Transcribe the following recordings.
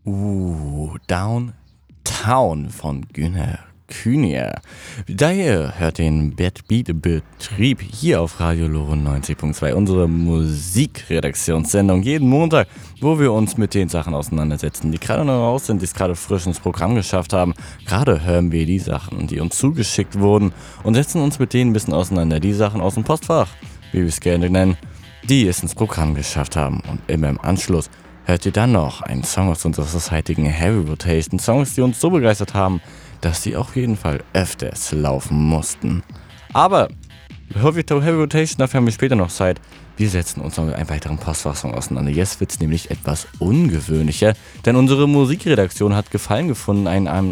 Downtown von Günner Kühnier. Daher hört den Bad Beat Betrieb hier auf Radio Loren 90.2, unsere Musikredaktionssendung jeden Montag, wo wir uns mit den Sachen auseinandersetzen, die gerade noch raus sind, die es gerade frisch ins Programm geschafft haben. Gerade hören wir die Sachen, die uns zugeschickt wurden und setzen uns mit denen ein bisschen auseinander. Die Sachen aus dem Postfach, wie wir es gerne nennen, die es ins Programm geschafft haben. Und immer im Anschluss hört ihr dann noch einen Song aus unserer heutigen Heavy Rotation. Songs, die uns so begeistert haben, dass sie auf jeden Fall öfters laufen mussten. Aber bevor wir zur Heavy Rotation, dafür haben wir später noch Zeit. Wir setzen uns noch mit einem weiteren Postfach-Song auseinander. Jetzt wird es nämlich etwas ungewöhnlicher, denn unsere Musikredaktion hat Gefallen gefunden an einem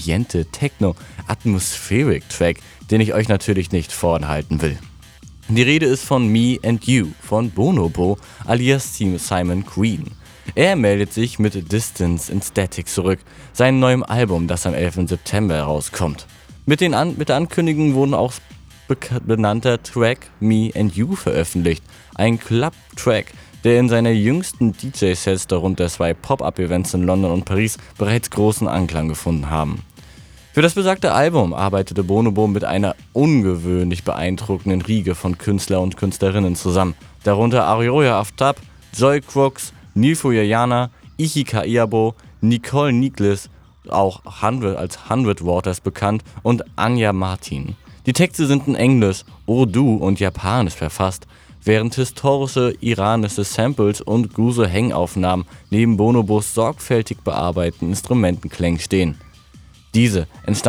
Ambiente-Techno-Atmospheric-Track, den ich euch natürlich nicht vorenthalten will. Die Rede ist von Me and You von Bonobo alias Simon Queen. Er meldet sich mit Distance in Static zurück, seinem neuen Album, das am 11. September herauskommt. Mit der Ankündigung wurden auch benannter Track Me and You veröffentlicht, ein Club-Track, der in seiner jüngsten DJ-Sets, darunter 2 Pop-Up-Events in London und Paris, bereits großen Anklang gefunden haben. Für das besagte Album arbeitete Bonobo mit einer ungewöhnlich beeindruckenden Riege von Künstler und Künstlerinnen zusammen, darunter Arioya Aftab, Joy Crooks, Nilfo Yayana, Ichika Iabo, Nicole Niklis, auch als 100 Waters bekannt, und Anja Martin. Die Texte sind in Englisch, Urdu und Japanisch verfasst, während historische iranische Samples und Guzo-Hang-Aufnahmen neben Bonobos sorgfältig bearbeiteten Instrumentenklängen stehen. Diese entstanden